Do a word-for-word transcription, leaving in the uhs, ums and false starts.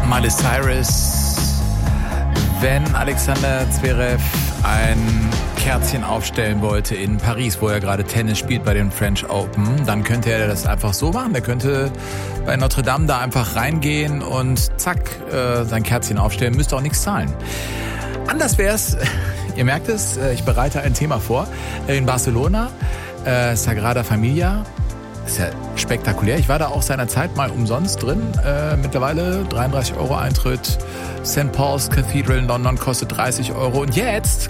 Miley Cyrus. Wenn Alexander Zverev ein Kerzchen aufstellen wollte in Paris, wo er gerade Tennis spielt bei den French Open, dann könnte er das einfach so machen. Er könnte bei Notre Dame da einfach reingehen und zack, äh, sein Kerzchen aufstellen, müsste auch nichts zahlen. Anders wär's, ihr merkt es, ich bereite ein Thema vor, in Barcelona, äh, Sagrada Familia. Ist ja spektakulär. Ich war da auch seinerzeit mal umsonst drin. Äh, mittlerweile dreiunddreißig Euro Eintritt. Sankt Paul's Cathedral in London kostet dreißig Euro. Und jetzt